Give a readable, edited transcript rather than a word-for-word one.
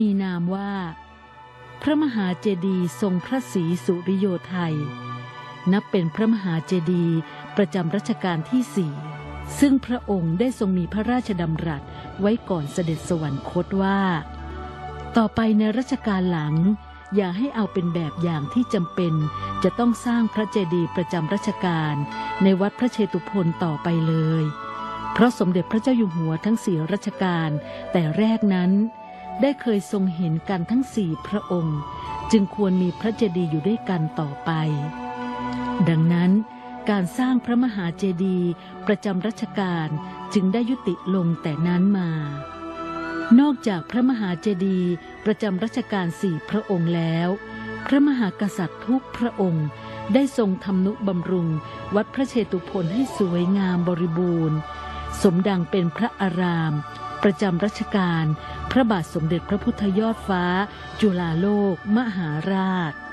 มีนามว่าพระมหาเจดีย์ทรงพระศรีสุริโยไทยนับเป็นพระมหาเจดีย์ประจำรัชกาลที่ 4ซึ่งพระองค์ได้ทรงมีพระราชดำรัสไว้ก่อนเสด็จสวรรคตว่าต่อไปในรัชกาลหลังอย่าให้เอาเป็นแบบอย่างที่จำเป็นจะต้องสร้างพระเจดีย์ประจำรัชกาลในวัดพระเชตุพนต่อไปเลยเพราะสมเด็จพระเจ้าอยู่หัวทั้ง4รัชกาลแต่แรกนั้นได้เคยทรงเห็นกันทั้ง4พระองค์จึงควรมีพระเจดีย์อยู่ด้วยกันต่อไปดังนั้นการสร้างพระมหาเจดีย์ประจำรัชกาลจึงได้ยุติลงแต่นั้นมานอกจากพระมหาเจดีย์ประจำรัชกาล4พระองค์แล้วพระมหากษัตริย์ทุกพระองค์ได้ทรงทำนุบำรุงวัดพระเชตุพนให้สวยงามบริบูรณ์สมดังเป็นพระอารามประจำรัชกาลพระบาทสมเด็จพระพุทธยอดฟ้าจุฬาโลกมหาราช